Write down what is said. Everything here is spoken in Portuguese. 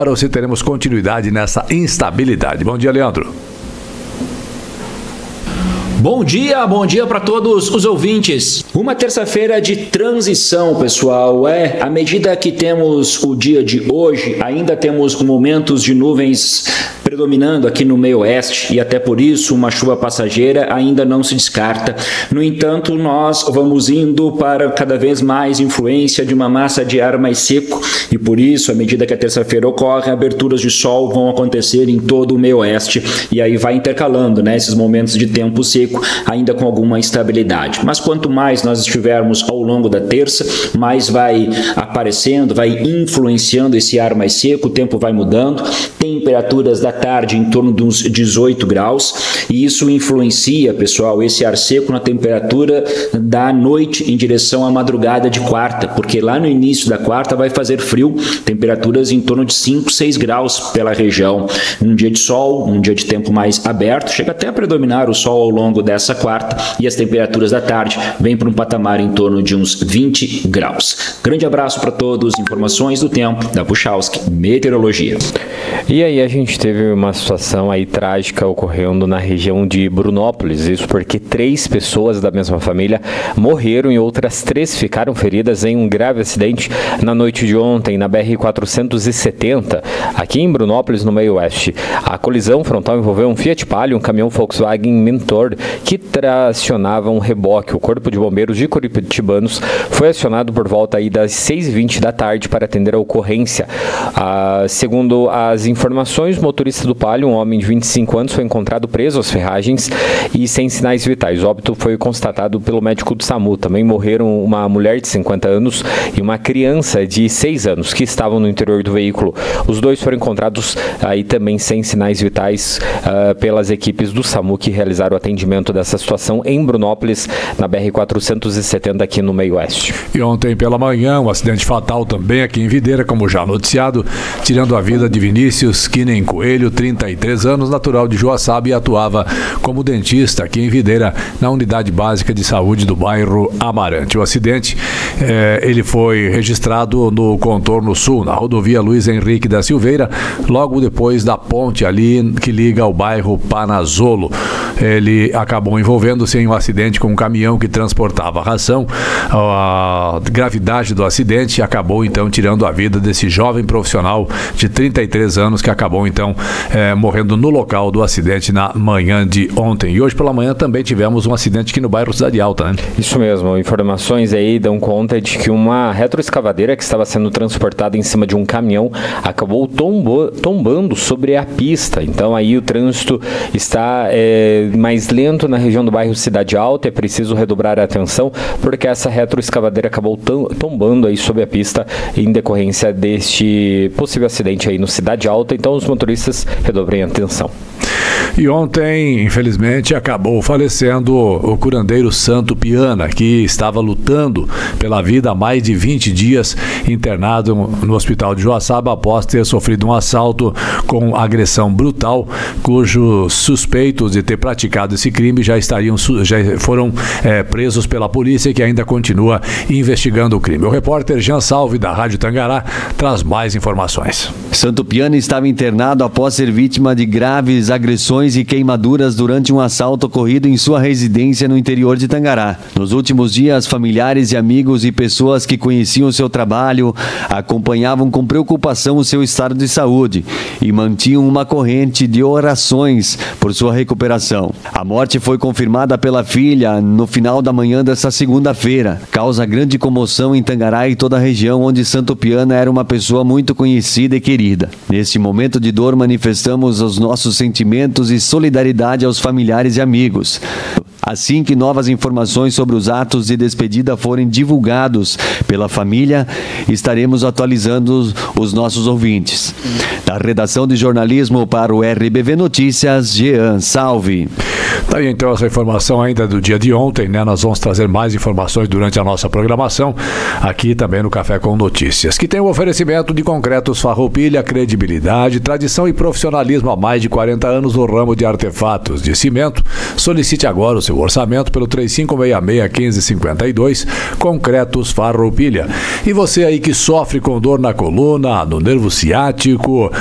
Ou se teremos continuidade nessa instabilidade. Bom dia, Leandro. Bom dia para todos os ouvintes. Uma terça-feira de transição, pessoal. À medida que temos o dia de hoje, ainda temos momentos de nuvens predominando aqui no meio oeste e até por isso uma chuva passageira ainda não se descarta. No entanto, nós vamos indo para cada vez mais influência de uma massa de ar mais seco e por isso, à medida que a terça-feira ocorre, aberturas de sol vão acontecer em todo o meio oeste e aí vai intercalando, esses momentos de tempo seco ainda com alguma instabilidade. Mas quanto mais nós estivermos ao longo da terça, mais vai aparecendo, vai influenciando esse ar mais seco, o tempo vai mudando, temperaturas da tarde em torno de uns 18 graus e isso influencia, pessoal, esse ar seco na temperatura da noite em direção à madrugada de quarta, porque lá no início da quarta vai fazer frio, temperaturas em torno de 5, 6 graus pela região. Um dia de sol, um dia de tempo mais aberto, chega até a predominar o sol ao longo dessa quarta e as temperaturas da tarde vêm para um patamar em torno de uns 20 graus. Grande abraço para todos, informações do tempo da Puchalski Meteorologia. E aí a gente teve uma situação aí trágica ocorrendo na região de Brunópolis, isso porque 3 pessoas da mesma família morreram e outras 3 ficaram feridas em um grave acidente na noite de ontem na BR-470, aqui em Brunópolis, no meio oeste. A colisão frontal envolveu um Fiat Palio e um caminhão Volkswagen Mentor que tracionava um reboque. O Corpo de Bombeiros de Curitibanos foi acionado por volta aí das 6h20 da tarde para atender a ocorrência. Segundo as informações, o motorista do Palio, um homem de 25 anos, foi encontrado preso às ferragens e sem sinais vitais. O óbito foi constatado pelo médico do SAMU. Também morreram uma mulher de 50 anos e uma criança de 6 anos que estavam no interior do veículo. Os dois foram encontrados aí também sem sinais vitais pelas equipes do SAMU que realizaram o atendimento dessa situação em Brunópolis, na BR-470 aqui no meio oeste. E ontem pela manhã, um acidente fatal também aqui em Videira, como já noticiado, tirando a vida de Vinícius Kinen Coelho, 33 anos, natural de Joaçaba e atuava como dentista aqui em Videira, na unidade básica de saúde do bairro Amarante. O acidente, ele foi registrado no contorno sul, na rodovia Luiz Henrique da Silveira, logo depois da ponte ali que liga ao bairro Panazolo. Ele acabou envolvendo-se em um acidente com um caminhão que transportava ração. A gravidade do acidente acabou então tirando a vida desse jovem profissional de 33 anos que acabou então morrendo no local do acidente na manhã de ontem. E hoje pela manhã também tivemos um acidente aqui no bairro Cidade Alta, Isso mesmo, informações aí dão conta de que uma retroescavadeira que estava sendo transportada em cima de um caminhão acabou tombando sobre a pista. Então aí o trânsito está mais lento na região do bairro Cidade Alta. É preciso redobrar a atenção porque essa retroescavadeira acabou tombando aí sobre a pista em decorrência deste possível acidente aí no Cidade Alta. Então os motoristas redobrem a atenção. E ontem, infelizmente, acabou falecendo o curandeiro Santo Piana, que estava lutando pela vida há mais de 20 dias internado no hospital de Joaçaba após ter sofrido um assalto com agressão brutal, cujos suspeitos de ter praticado esse crime já foram presos pela polícia, que ainda continua investigando o crime. O repórter Jean Salve, da Rádio Tangará, traz mais informações. Santo Piana estava internado após ser vítima de graves agressões e queimaduras durante um assalto ocorrido em sua residência no interior de Tangará. Nos últimos dias, familiares e amigos e pessoas que conheciam o seu trabalho acompanhavam com preocupação o seu estado de saúde e mantinham uma corrente de orações por sua recuperação. A morte foi confirmada pela filha no final da manhã desta segunda-feira. Causa grande comoção em Tangará e toda a região onde Santo Piana era uma pessoa muito conhecida e querida. Neste momento de dor, manifestamos os nossos sentimentos e solidariedade aos familiares e amigos. Assim que novas informações sobre os atos de despedida forem divulgados pela família, estaremos atualizando os nossos ouvintes. Da redação de jornalismo para o RBV Notícias, Jean Salve. Tá aí então essa informação ainda do dia de ontem, né? Nós vamos trazer mais informações durante a nossa programação, aqui também no Café com Notícias, que tem o oferecimento de Concretos Farroupilha, credibilidade, tradição e profissionalismo há mais de 40 anos no ramo de artefatos de cimento. Solicite agora o seu orçamento pelo 3566-1552, Concretos Farroupilha. E você aí que sofre com dor na coluna, no nervo ciático,